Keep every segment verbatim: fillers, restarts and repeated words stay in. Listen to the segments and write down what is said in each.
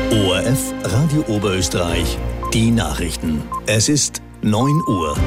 O R F Radio Oberösterreich, die Nachrichten. Es ist neun Uhr.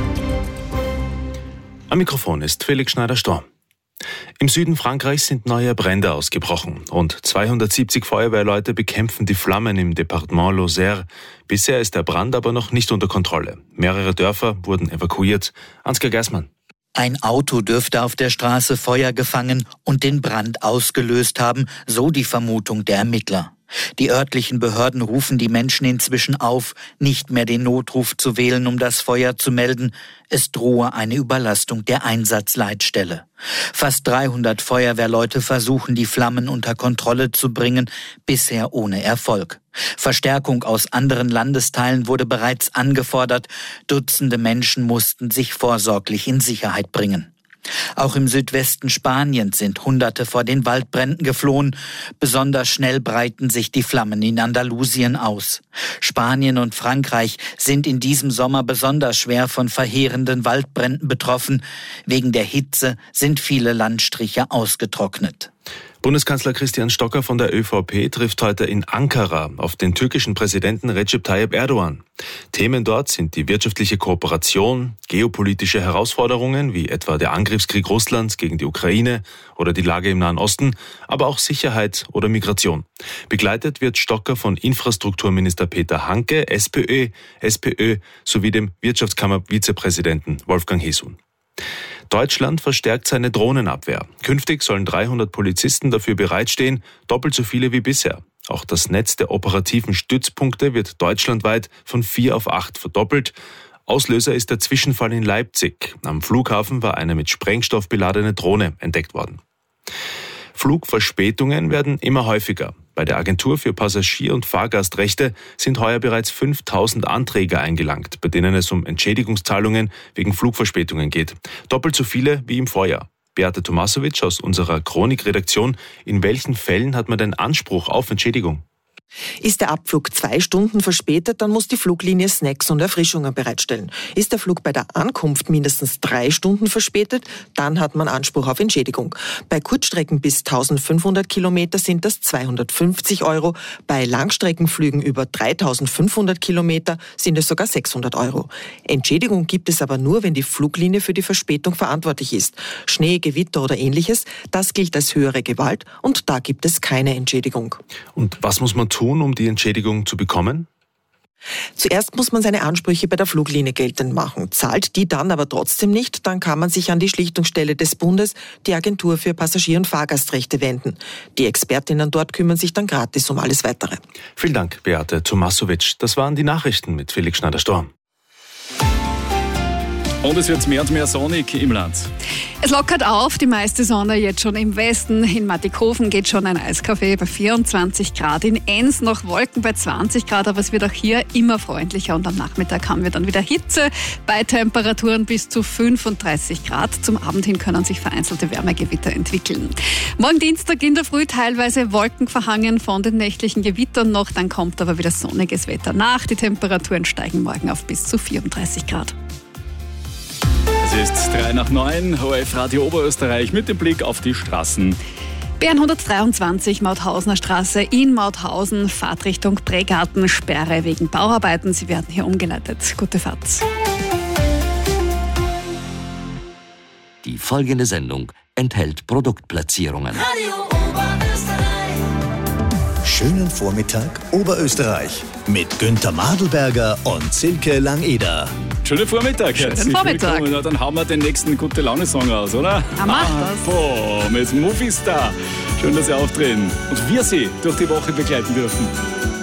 Am Mikrofon ist Felix Schneider-Storm. Im Süden Frankreichs sind neue Brände ausgebrochen. Rund zweihundertsiebzig Feuerwehrleute bekämpfen die Flammen im Departement Lozère. Bisher ist der Brand aber noch nicht unter Kontrolle. Mehrere Dörfer wurden evakuiert. Ansgar Geismann. Ein Auto dürfte auf der Straße Feuer gefangen und den Brand ausgelöst haben, so die Vermutung der Ermittler. Die örtlichen Behörden rufen die Menschen inzwischen auf, nicht mehr den Notruf zu wählen, um das Feuer zu melden. Es drohe eine Überlastung der Einsatzleitstelle. Fast dreihundert Feuerwehrleute versuchen, die Flammen unter Kontrolle zu bringen, bisher ohne Erfolg. Verstärkung aus anderen Landesteilen wurde bereits angefordert. Dutzende Menschen mussten sich vorsorglich in Sicherheit bringen. Auch im Südwesten Spaniens sind Hunderte vor den Waldbränden geflohen. Besonders schnell breiten sich die Flammen in Andalusien aus. Spanien und Frankreich sind in diesem Sommer besonders schwer von verheerenden Waldbränden betroffen. Wegen der Hitze sind viele Landstriche ausgetrocknet. Bundeskanzler Christian Stocker von der ÖVP trifft heute in Ankara auf den türkischen Präsidenten Recep Tayyip Erdogan. Themen dort sind die wirtschaftliche Kooperation, geopolitische Herausforderungen wie etwa der Angriffskrieg Russlands gegen die Ukraine oder die Lage im Nahen Osten, aber auch Sicherheit oder Migration. Begleitet wird Stocker von Infrastrukturminister Peter Hanke, SPÖ, SPÖ sowie dem Wirtschaftskammer-Vizepräsidenten Wolfgang Hesun. Deutschland verstärkt seine Drohnenabwehr. Künftig sollen dreihundert Polizisten dafür bereitstehen, doppelt so viele wie bisher. Auch das Netz der operativen Stützpunkte wird deutschlandweit von vier auf acht verdoppelt. Auslöser ist der Zwischenfall in Leipzig. Am Flughafen war eine mit Sprengstoff beladene Drohne entdeckt worden. Flugverspätungen werden immer häufiger. Bei der Agentur für Passagier- und Fahrgastrechte sind heuer bereits fünftausend Anträge eingelangt, bei denen es um Entschädigungszahlungen wegen Flugverspätungen geht. Doppelt so viele wie im Vorjahr. Beate Tomasovic aus unserer Chronik-Redaktion. In welchen Fällen hat man denn Anspruch auf Entschädigung? Ist der Abflug zwei Stunden verspätet, dann muss die Fluglinie Snacks und Erfrischungen bereitstellen. Ist der Flug bei der Ankunft mindestens drei Stunden verspätet, dann hat man Anspruch auf Entschädigung. Bei Kurzstrecken bis eintausendfünfhundert Kilometer sind das zweihundertfünfzig Euro. Bei Langstreckenflügen über dreitausendfünfhundert Kilometer sind es sogar sechshundert Euro. Entschädigung gibt es aber nur, wenn die Fluglinie für die Verspätung verantwortlich ist. Schnee, Gewitter oder ähnliches, das gilt als höhere Gewalt und da gibt es keine Entschädigung. Und was muss man tun, um die Entschädigung zu bekommen? Zuerst muss man seine Ansprüche bei der Fluglinie geltend machen. Zahlt die dann aber trotzdem nicht, dann kann man sich an die Schlichtungsstelle des Bundes, die Agentur für Passagier- und Fahrgastrechte, wenden. Die Expertinnen dort kümmern sich dann gratis um alles Weitere. Vielen Dank, Beate Tomasovic. Das waren die Nachrichten mit Felix Schneider-Storm. Und es wird mehr und mehr sonnig im Land. Es lockert auf, die meiste Sonne jetzt schon im Westen. In Mattighofen geht schon ein Eiscafé bei vierundzwanzig Grad. In Enns noch Wolken bei zwanzig Grad, aber es wird auch hier immer freundlicher. Und am Nachmittag haben wir dann wieder Hitze bei Temperaturen bis zu fünfunddreißig Grad. Zum Abend hin können sich vereinzelte Wärmegewitter entwickeln. Morgen Dienstag in der Früh teilweise Wolken verhangen von den nächtlichen Gewittern noch. Dann kommt aber wieder sonniges Wetter nach. Die Temperaturen steigen morgen auf bis zu vierunddreißig Grad. Es ist drei nach neun, O R F Radio Oberösterreich mit dem Blick auf die Straßen. B N hundertdreiundzwanzig Mauthausener Straße in Mauthausen, Fahrtrichtung Prägarten, Sperre wegen Bauarbeiten. Sie werden hier umgeleitet. Gute Fahrt. Die folgende Sendung enthält Produktplatzierungen. Radio Oberösterreich. Schönen Vormittag Oberösterreich mit Günther Madelberger und Silke Langeder. Schönen Vormittag. Schönen Vormittag. Na, dann hauen wir den nächsten Gute-Laune-Song aus, oder? Ja, mach das. Boah, mit Muffistar. Schön, dass Sie auftreten und wir Sie durch die Woche begleiten dürfen.